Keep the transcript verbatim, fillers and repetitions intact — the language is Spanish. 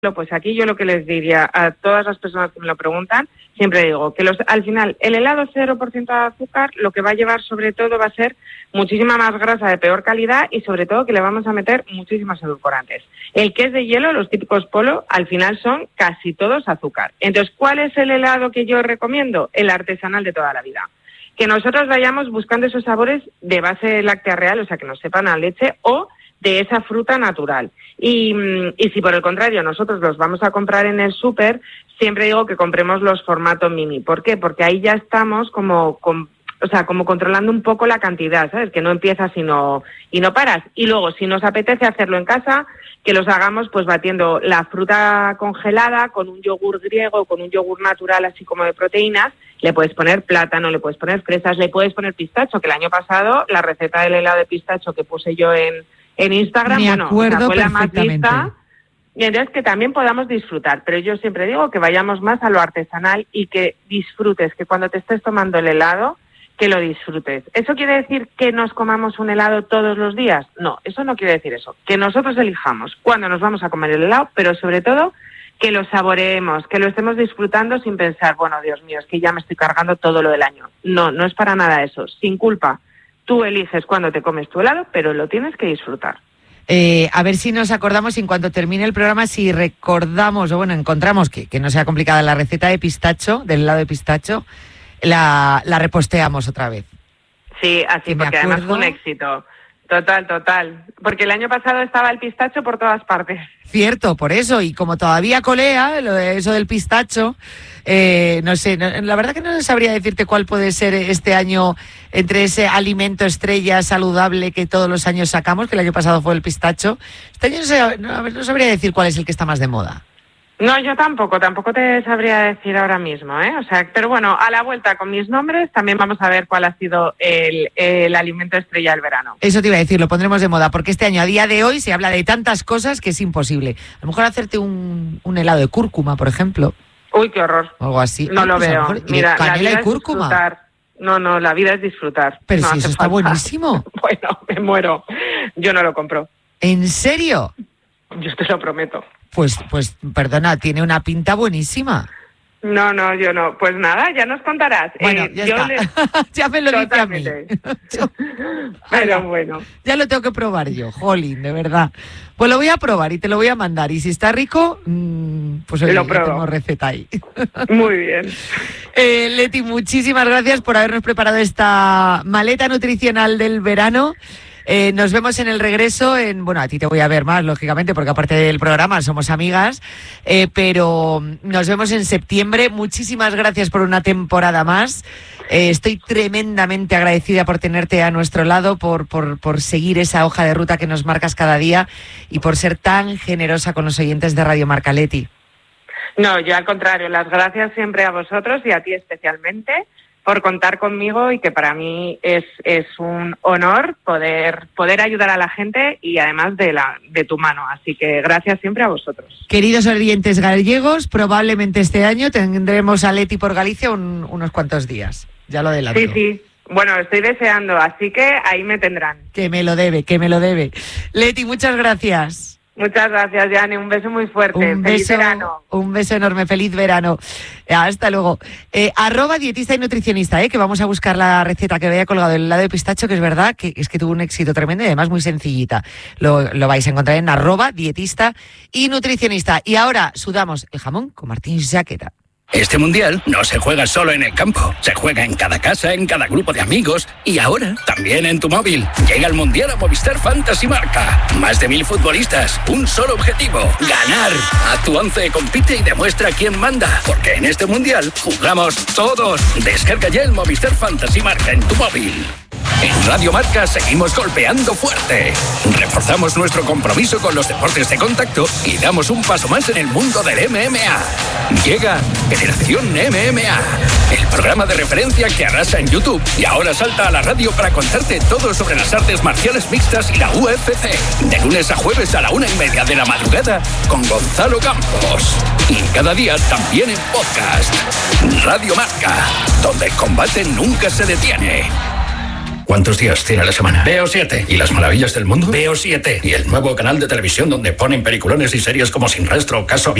Pues aquí yo lo que les diría a todas las personas que me lo preguntan, siempre digo que los, al final el helado cero por ciento de azúcar lo que va a llevar sobre todo va a ser muchísima más grasa de peor calidad y sobre todo que le vamos a meter muchísimos edulcorantes. El que es de hielo, los típicos Polo, al final son casi todos azúcar. Entonces, ¿cuál es el helado que yo recomiendo? El artesanal de toda la vida. Que nosotros vayamos buscando esos sabores de base láctea real, o sea, que nos sepan a leche o de esa fruta natural. Y, y si por el contrario nosotros los vamos a comprar en el súper, siempre digo que compremos los formatos mini. ¿Por qué? Porque ahí ya estamos como, con, o sea, como controlando un poco la cantidad, ¿sabes? Que no empiezas y no, y no paras. Y luego, si nos apetece hacerlo en casa, que los hagamos pues batiendo la fruta congelada con un yogur griego, con un yogur natural así como de proteínas. Le puedes poner plátano, le puedes poner fresas, le puedes poner pistacho, que el año pasado la receta del helado de pistacho que puse yo en En Instagram, Me bueno, acuerdo o sea, fue la más perfectamente. vista, y entonces que también podamos disfrutar, pero yo siempre digo que vayamos más a lo artesanal y que disfrutes, que cuando te estés tomando el helado, que lo disfrutes. ¿Eso quiere decir que nos comamos un helado todos los días? No, eso no quiere decir eso, que nosotros elijamos cuándo nos vamos a comer el helado, pero sobre todo que lo saboreemos, que lo estemos disfrutando sin pensar, bueno, Dios mío, es que ya me estoy cargando todo lo del año. No, no es para nada eso, sin culpa. Tú eliges cuándo te comes tu helado, pero lo tienes que disfrutar. Eh, a ver si nos acordamos, en cuanto termine el programa, si recordamos, o bueno, encontramos que, que no sea complicada la receta de pistacho, del helado de pistacho, la, la reposteamos otra vez. Sí, así, porque además fue un éxito. Total, total. Porque el año pasado estaba el pistacho por todas partes. Cierto, por eso. Y como todavía colea, lo de eso del pistacho, eh, no sé, no, la verdad que no sabría decirte cuál puede ser este año entre ese alimento estrella saludable que todos los años sacamos, que el año pasado fue el pistacho. Este año no, sé, no, a ver, no sabría decir cuál es el que está más de moda. No, yo tampoco, tampoco te sabría decir ahora mismo, ¿eh? O sea, pero bueno, a la vuelta con mis nombres también vamos a ver cuál ha sido el, el alimento estrella del verano. Eso te iba a decir, lo pondremos de moda, porque este año, a día de hoy, se habla de tantas cosas que es imposible. A lo mejor hacerte un, un helado de cúrcuma, por ejemplo. Uy, qué horror. O algo así. No Ay, lo pues veo. mejor, y Mira, canela la vida y cúrcuma. Es disfrutar. No, no, la vida es disfrutar. Pero no si eso está falta. buenísimo. Bueno, me muero. Yo no lo compro. ¿En serio? Yo te lo prometo. Pues, pues, perdona, tiene una pinta buenísima. No, no, yo no. Pues nada, ya nos contarás. Bueno, eh, ya yo está. le... Ya me lo dice a mí. Yo... Pero bueno. Ya lo tengo que probar yo, jolín, de verdad. Pues lo voy a probar y te lo voy a mandar. Y si está rico, mmm, pues oye, lo ya tengo receta ahí. Muy bien. Eh, Leti, muchísimas gracias por habernos preparado esta maleta nutricional del verano. Eh, nos vemos en el regreso, en, bueno, a ti te voy a ver más, lógicamente, porque aparte del programa somos amigas, eh, pero nos vemos en septiembre. Muchísimas gracias por una temporada más. Eh, estoy tremendamente agradecida por tenerte a nuestro lado, por, por, por seguir esa hoja de ruta que nos marcas cada día y por ser tan generosa con los oyentes de Radio Marca, Leti. No, yo al contrario, las gracias siempre a vosotros y a ti especialmente por contar conmigo y que para mí es, es un honor poder poder ayudar a la gente y además de la de tu mano. Así que gracias siempre a vosotros. Queridos oyentes gallegos, probablemente este año tendremos a Leti por Galicia un, unos cuantos días. Ya lo adelanto. Sí, sí. Bueno, estoy deseando, así que ahí me tendrán. Que me lo debe, que me lo debe. Leti, muchas gracias. Muchas gracias, Yani. Un beso muy fuerte. Un Feliz beso, verano. un beso enorme. Feliz verano. Hasta luego. Eh, arroba dietista y nutricionista, eh, que vamos a buscar la receta que había colgado el helado de pistacho, que es verdad que es que tuvo un éxito tremendo y además muy sencillita. Lo, lo vais a encontrar en arroba dietista y nutricionista. Y ahora sudamos el jamón con Martín Jaqueta. Este mundial no se juega solo en el campo, se juega en cada casa, en cada grupo de amigos y ahora también en tu móvil. Llega el mundial a Movistar Fantasy Marca. Más de mil futbolistas, un solo objetivo, ganar. A tu once compite y demuestra quién manda, porque en este mundial jugamos todos. Descarga ya el Movistar Fantasy Marca en tu móvil. En Radio Marca seguimos golpeando fuerte. Reforzamos nuestro compromiso con los deportes de contacto y damos un paso más en el mundo del M M A. Llega Generación M M A, el programa de referencia que arrasa en YouTube y ahora salta a la radio para contarte todo sobre las artes marciales mixtas y la U F C. De lunes a jueves a la una y media de la madrugada con Gonzalo Campos. Y cada día también en podcast. Radio Marca, donde el combate nunca se detiene. ¿Cuántos días tiene la semana? Veo siete. ¿Y las maravillas del mundo? Veo siete. ¿Y el nuevo canal de televisión donde ponen peliculones y series como Sin Rastro o Caso